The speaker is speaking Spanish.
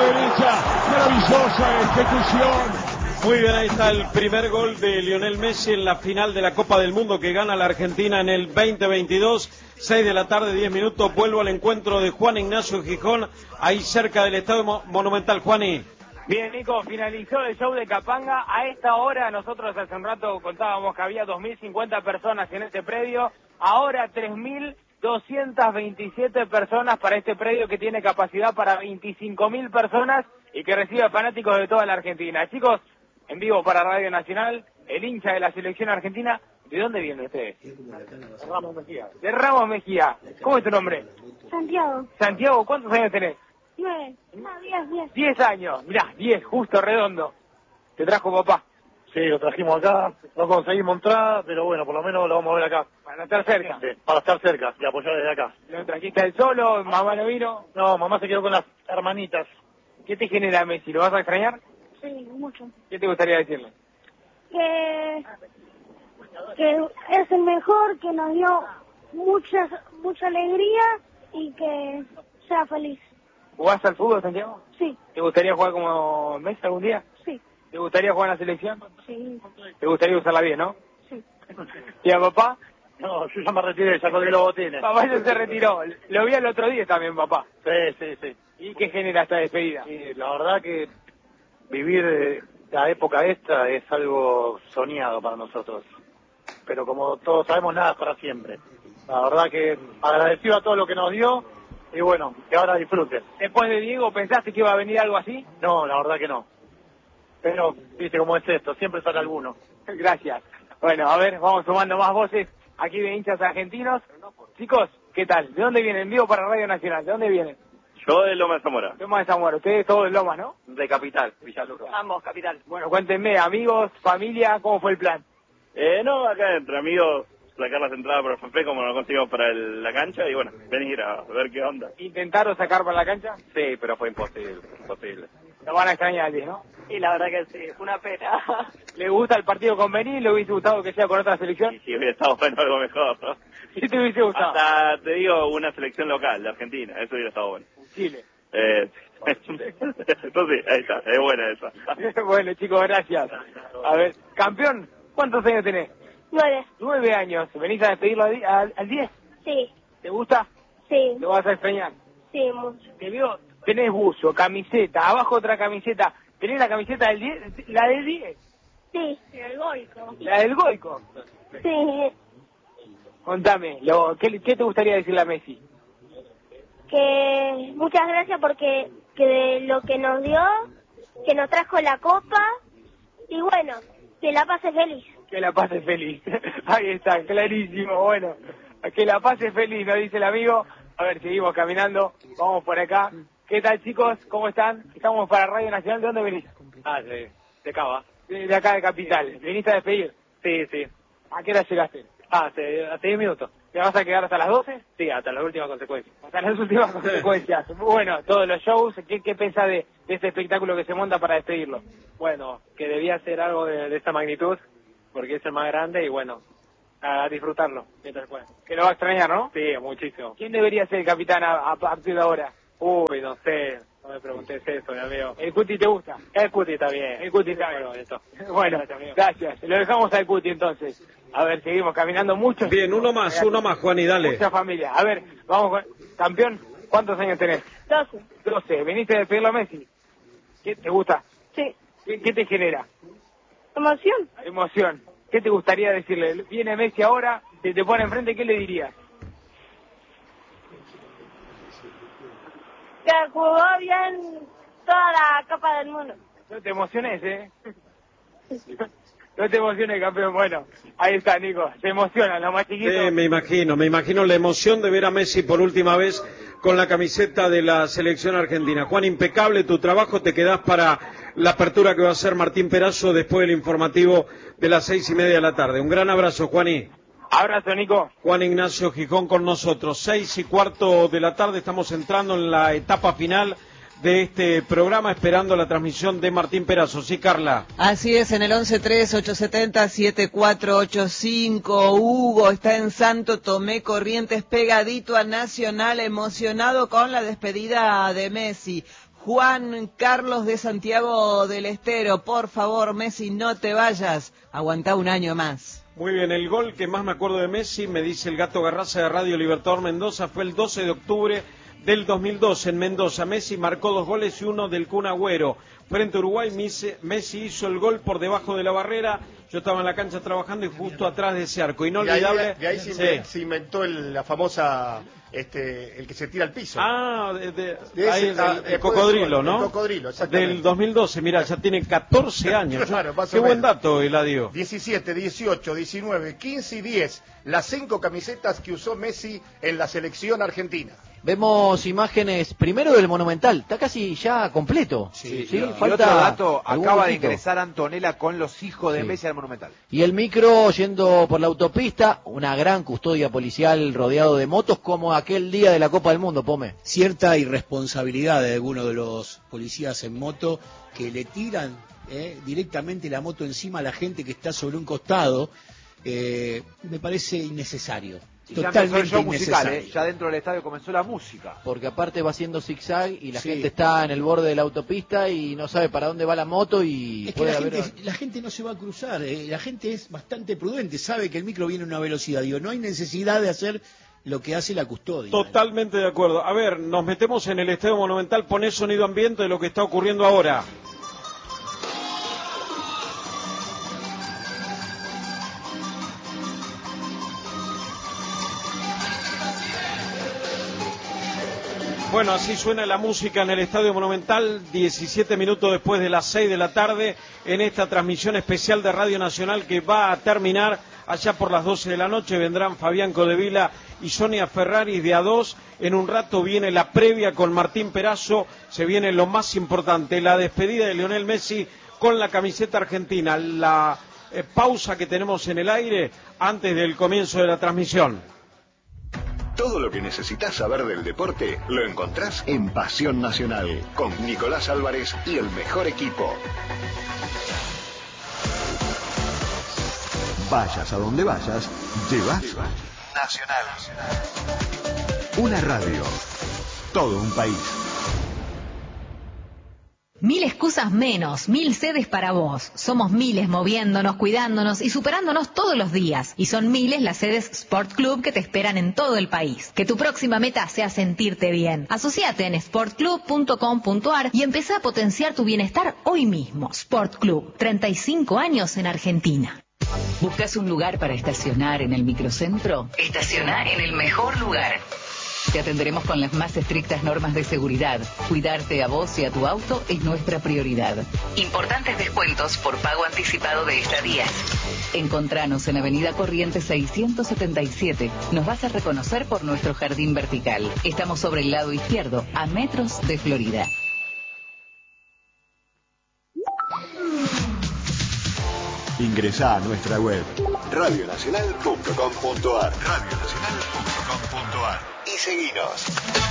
del hincha. Maravillosa ejecución. Muy bien, ahí está el primer gol de Lionel Messi en la final de la Copa del Mundo que gana la Argentina en el 2022. 6 de la tarde, 10 minutos. Vuelvo al encuentro de Juan Ignacio Gijón, ahí cerca del Estadio Monumental. Juani. Bien, Nico, finalizó el show de Capanga. A esta hora, nosotros hace un rato contábamos que había 2.050 personas en este predio. Ahora 3.227 personas para este predio que tiene capacidad para 25.000 personas y que recibe fanáticos de toda la Argentina. Chicos, en vivo para Radio Nacional, el hincha de la selección argentina. ¿De dónde vienen ustedes? De Ramos Mejía. De Ramos Mejía. ¿Cómo es tu nombre? Santiago. Santiago, ¿cuántos años tenés? 9. No, 10. 10 años. Mirá, 10, justo, redondo. ¿Te trajo papá? Sí, lo trajimos acá. No conseguimos entrada, pero bueno, por lo menos lo vamos a ver acá. Para estar cerca. Sí, para estar cerca y apoyar desde acá. ¿Lo trajiste él solo? ¿Mamá no vino? No, mamá se quedó con las hermanitas. ¿Qué te genera Messi? ¿Lo vas a extrañar? Sí, mucho. ¿Qué te gustaría decirle? Que es el mejor, que nos dio mucha alegría y que sea feliz. ¿Jugás al fútbol, Santiago? Sí. ¿Te gustaría jugar como Messi algún día? Sí. ¿Te gustaría jugar en la selección? Sí. ¿Te gustaría usarla bien, no? Sí. ¿Y a papá? No, yo ya me retiré, ya colgué los botines. Papá ya se retiró. Lo vi el otro día también, papá. Sí. ¿Y qué genera esta despedida? Y la verdad que vivir la época esta es algo soñado para nosotros. Pero como todos sabemos, nada es para siempre. La verdad que agradecido a todo lo que nos dio y bueno, que ahora disfruten. Después de Diego, ¿pensaste que iba a venir algo así? No, la verdad que no. Pero, viste cómo es esto, siempre sale alguno. Gracias. Bueno, a ver, vamos sumando más voces aquí de hinchas argentinos. Chicos, ¿qué tal? ¿De dónde vienen? Vivo para Radio Nacional. ¿De dónde vienen? Yo de Loma de Zamora. Loma de Zamora. Ustedes todos de Loma, ¿no? De Capital, Villaluro. Ambos, capital. Bueno, cuéntenme, amigos, familia, ¿cómo fue el plan? No, acá entre amigos, sacar las entradas por FP como lo conseguimos para la cancha y bueno, venir a ver qué onda. ¿Intentaron sacar para la cancha? Sí, pero fue imposible. Lo van a extrañar, ¿no? Y la verdad que sí, fue una pena. ¿Le gusta el partido con Benín? ¿Le hubiese gustado que sea con otra selección? Y si hubiera estado bueno algo mejor, ¿no? ¿Qué te hubiese gustado? Hasta, te digo, una selección local de Argentina, eso hubiera estado bueno. Chile. Entonces, ahí está, es buena esa. Bueno, chicos, gracias. A ver, campeón, ¿cuántos años tenés? 9. 9 años. ¿Venís a despedirlo al 10? Sí. ¿Te gusta? Sí. ¿Lo vas a extrañar? Sí, mucho. Te veo, tenés buzo, camiseta, abajo otra camiseta. ¿Tenés la camiseta del 10? ¿La del 10? Sí. El Goico. ¿La del Goico? Sí. Contame, ¿qué te gustaría decirle a Messi? Que muchas gracias porque de lo que nos dio, que nos trajo la copa y bueno, que la pase feliz. Que la pase feliz. Ahí está, clarísimo. Bueno, que la pase feliz, nos dice el amigo. A ver, seguimos caminando, vamos por acá. ¿Qué tal, chicos? ¿Cómo están? Estamos para Radio Nacional. ¿De dónde venís? De Cava. De acá de Capital. ¿Viniste a despedir? Sí. ¿A qué hora llegaste? Hace 10 minutos. ¿Te vas a quedar hasta las 12? Sí, hasta las últimas consecuencias. Hasta las últimas consecuencias. Bueno, todos los shows, ¿qué pensás de este espectáculo que se monta para despedirlo? Bueno, que debía ser algo de esta magnitud, porque es el más grande y bueno, a disfrutarlo mientras pueda. Que lo va a extrañar, ¿no? Sí, muchísimo. ¿Quién debería ser el capitán a partir de ahora? Uy, no sé, no me preguntes eso, mi amigo. ¿El Cuti te gusta? El Cuti está bien. El Cuti está bien. Bueno, gracias. Lo dejamos al Cuti entonces. A ver, seguimos caminando mucho. Bien, uno más, Juan, y dale. Mucha familia. A ver, vamos con... Campeón, ¿cuántos años tenés? 12. 12. ¿Veniste a despedirlo a Messi? ¿Qué te gusta? Sí. ¿Qué te genera? Emoción. Emoción. ¿Qué te gustaría decirle? Viene Messi ahora, te pone enfrente, ¿qué le dirías? Que jugó bien toda la Copa del Mundo. No te emociones, ¿eh? No te emociones, campeón. Bueno, ahí está, Nico. Se emocionan los más chiquitos. Sí, me imagino la emoción de ver a Messi por última vez con la camiseta de la selección argentina. Juan, impecable tu trabajo. Te quedás para la apertura que va a hacer Martín Perazo después del informativo de las 6:30 de la tarde. Un gran abrazo, Juaní. Abrazo, Nico. Juan Ignacio Gijón con nosotros. 6:15 de la tarde. Estamos entrando en la etapa final de este programa, esperando la transmisión de Martín Perazo. Sí, Carla. Así es, en el 1138707485. Hugo está en Santo Tomé, Corrientes, pegadito a Nacional, emocionado con la despedida de Messi. Juan Carlos de Santiago del Estero. Por favor, Messi, no te vayas. Aguantá un año más. Muy bien, el gol que más me acuerdo de Messi, me dice el Gato Garraza de Radio Libertador Mendoza, fue el 12 de octubre del 2002 en Mendoza. Messi marcó 2 goles y uno del Kun Agüero. Frente a Uruguay, Messi hizo el gol por debajo de la barrera. Yo estaba en la cancha trabajando y justo atrás de ese arco. Inolvidable. De ahí se inventó la famosa, el que se tira al piso. El cocodrilo, ¿no? El cocodrilo, exactamente. Del 2012, mira, ya tiene 14 años. Claro, Qué buen dato, Eladio. 17, 18, 19, 15 y 10. Las 5 camisetas que usó Messi en la selección argentina. Vemos imágenes primero del Monumental, está casi ya completo. Sí. Falta otro dato, acaba de huequito. ingresar Antonella con los hijos de Messi al Monumental. Y el micro yendo por la autopista, una gran custodia policial rodeado de motos como aquel día de la Copa del Mundo, Pome. Cierta irresponsabilidad de algunos de los policías en moto que le tiran directamente la moto encima a la gente que está sobre un costado, me parece innecesario. Y Totalmente ya empezó el show musical, innecesario. ya dentro del estadio comenzó la música. Porque aparte va haciendo zigzag y la gente está en el borde de la autopista y no sabe para dónde va la moto y es que la gente no se va a cruzar, la gente es bastante prudente, sabe que el micro viene a una velocidad, no hay necesidad de hacer lo que hace la custodia. Totalmente de acuerdo. A ver, nos metemos en el Estadio Monumental, poné sonido ambiente de lo que está ocurriendo ahora. Bueno, así suena la música en el Estadio Monumental, 17 minutos después de las 6 de la tarde, en esta transmisión especial de Radio Nacional que va a terminar allá por las 12 de la noche. Vendrán Fabián Codevila y Sonia Ferraris de A2. En un rato viene la previa con Martín Perazo. Se viene lo más importante, la despedida de Lionel Messi con la camiseta argentina. La pausa que tenemos en el aire antes del comienzo de la transmisión. Todo lo que necesitas saber del deporte lo encontrás en Pasión Nacional, con Nicolás Álvarez y el mejor equipo. Vayas a donde vayas, llevas Nacional. Una radio, todo un país. 1000 excusas menos, 1000 sedes para vos. Somos miles moviéndonos, cuidándonos y superándonos todos los días. Y son miles las sedes Sport Club que te esperan en todo el país. Que tu próxima meta sea sentirte bien. Asociate en sportclub.com.ar y empezá a potenciar tu bienestar hoy mismo. Sport Club, 35 años en Argentina. ¿Buscas un lugar para estacionar en el microcentro? Estaciona en el mejor lugar. Te atenderemos con las más estrictas normas de seguridad. Cuidarte a vos y a tu auto es nuestra prioridad. Importantes descuentos por pago anticipado de estadías. Encontranos en Avenida Corrientes 677. Nos vas a reconocer por nuestro jardín vertical. Estamos sobre el lado izquierdo, a metros de Florida. Ingresá a nuestra web radionacional.com.ar y seguinos.